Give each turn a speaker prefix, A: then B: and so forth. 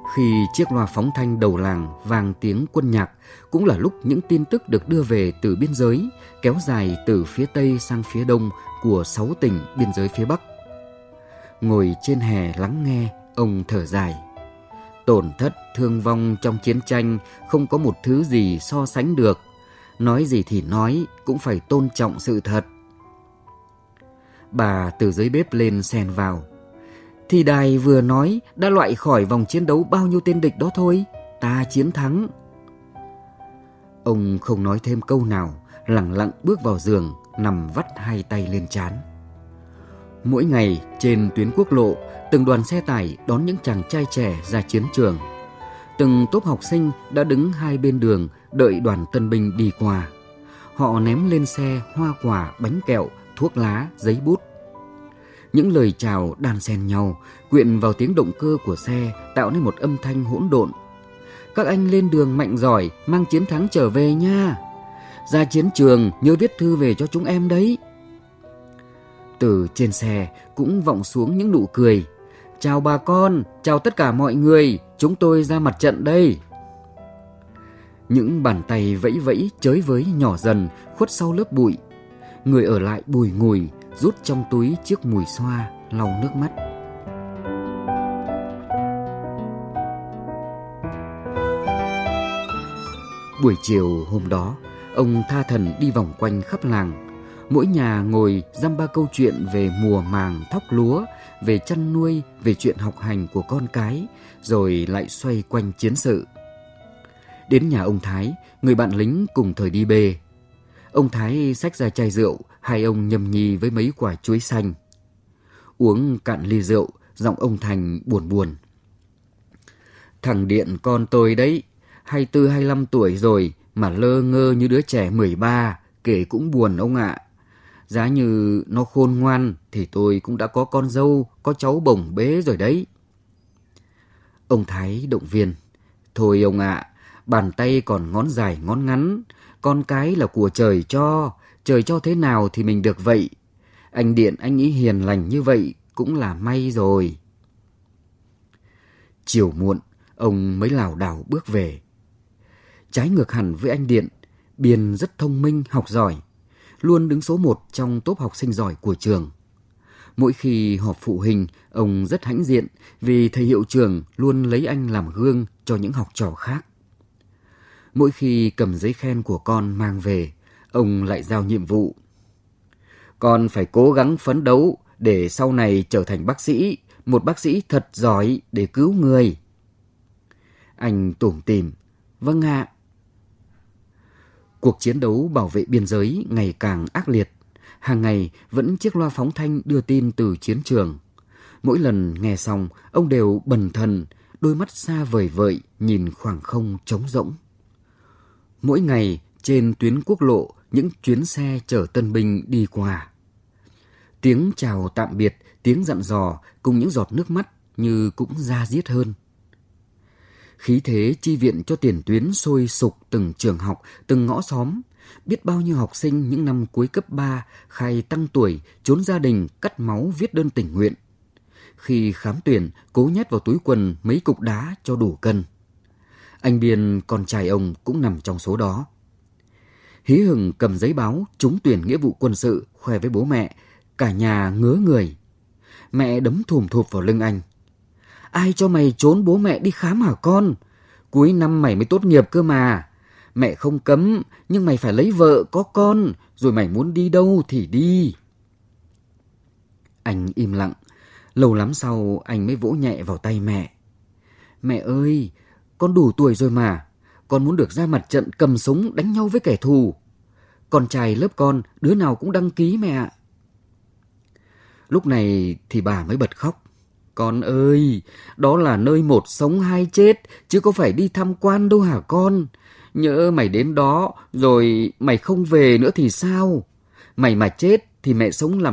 A: Khi chiếc loa phóng thanh đầu làng vang tiếng quân nhạc, cũng là lúc những tin tức được đưa về từ biên giới, kéo dài từ phía Tây sang phía Đông của 6 tỉnh biên giới phía Bắc. Ngồi trên hè lắng nghe, ông thở dài. Tổn thất, thương vong trong chiến tranh không có một thứ gì so sánh được. Nói gì thì nói, cũng phải tôn trọng sự thật. Bà từ dưới bếp lên xen vào. Thì đài vừa nói đã loại khỏi vòng chiến đấu bao nhiêu tên địch đó thôi, ta chiến thắng. Ông không nói thêm câu nào, lẳng lặng bước vào giường, nằm vắt hai tay lên trán. Mỗi ngày trên tuyến quốc lộ, từng đoàn xe tải đón những chàng trai trẻ ra chiến trường. Từng tốp học sinh đã đứng hai bên đường đợi đoàn tân binh đi qua. Họ ném lên xe hoa quả, bánh kẹo, thuốc lá, giấy bút. Những lời chào đan xen nhau, quyện vào tiếng động cơ của xe, tạo nên một âm thanh hỗn độn. Các anh lên đường mạnh giỏi, mang chiến thắng trở về nha. Ra chiến trường nhớ viết thư về cho chúng em đấy. Từ trên xe cũng vọng xuống những nụ cười. Chào bà con, chào tất cả mọi người, chúng tôi ra mặt trận đây. Những bàn tay vẫy vẫy chới với nhỏ dần khuất sau lớp bụi. Người ở lại bùi ngùi, rút trong túi chiếc mùi xoa, lau nước mắt. Buổi chiều hôm đó, ông tha thần đi vòng quanh khắp làng. Mỗi nhà ngồi dăm ba câu chuyện về mùa màng thóc lúa, về chăn nuôi, về chuyện học hành của con cái, rồi lại xoay quanh chiến sự. Đến nhà ông Thái, người bạn lính cùng thời đi bê. Ông Thái xách ra chai rượu, hai ông nhâm nhi với mấy quả chuối xanh. Uống cạn ly rượu, giọng ông Thành buồn buồn. Thằng Điện con tôi đấy, 24-25 tuổi rồi mà lơ ngơ như đứa trẻ 13, kể cũng buồn ông ạ. Giá như nó khôn ngoan thì tôi cũng đã có con dâu, có cháu bồng bế rồi đấy. Ông Thái động viên. Thôi ông ạ, bàn tay còn ngón dài ngón ngắn, con cái là của trời cho thế nào thì mình được vậy. Anh Điện anh ý hiền lành như vậy cũng là may rồi. Chiều muộn, ông mới lảo đảo bước về. Trái ngược hẳn với anh Điện, Biên rất thông minh, học giỏi, luôn đứng số 1 trong tốp học sinh giỏi của trường. Mỗi khi họp phụ huynh, ông rất hãnh diện vì thầy hiệu trưởng luôn lấy anh làm gương cho những học trò khác. Mỗi khi cầm giấy khen của con mang về, ông lại giao nhiệm vụ. Con phải cố gắng phấn đấu để sau này trở thành bác sĩ, một bác sĩ thật giỏi để cứu người. Anh tủm tỉm. Vâng ạ. Cuộc chiến đấu bảo vệ biên giới ngày càng ác liệt. Hàng ngày vẫn chiếc loa phóng thanh đưa tin từ chiến trường. Mỗi lần nghe xong, ông đều bần thần, đôi mắt xa vời vợi nhìn khoảng không trống rỗng. Mỗi ngày trên tuyến quốc lộ, những chuyến xe chở tân binh đi qua. Tiếng chào tạm biệt, tiếng dặn dò cùng những giọt nước mắt như cũng da diết hơn. Khí thế chi viện cho tiền tuyến sôi sục từng trường học, từng ngõ xóm. Biết bao nhiêu học sinh những năm cuối cấp 3 khai tăng tuổi, trốn gia đình, cắt máu viết đơn tình nguyện. Khi khám tuyển, cố nhét vào túi quần mấy cục đá cho đủ cân. Anh Biên, con trai ông, cũng nằm trong số đó. Hí hửng cầm giấy báo trúng tuyển nghĩa vụ quân sự, khoe với bố mẹ. Cả nhà ngớ người. Mẹ đấm thùm thụp vào lưng anh. Ai cho mày trốn bố mẹ đi khám hả con? Cuối năm mày mới tốt nghiệp cơ mà. Mẹ không cấm, nhưng mày phải lấy vợ có con, rồi mày muốn đi đâu thì đi. Anh im lặng. Lâu lắm sau anh mới vỗ nhẹ vào tay mẹ. Mẹ ơi, con đủ tuổi rồi mà. Con muốn được ra mặt trận cầm súng đánh nhau với kẻ thù. Con trai lớp con đứa nào cũng đăng ký mẹ ạ. Lúc này thì bà mới bật khóc. Con ơi, đó là nơi một sống hai chết, chứ có phải đi tham quan đâu hả con? Nhỡ mày đến đó, rồi mày không về nữa thì sao? Mày mà chết thì mẹ sống làm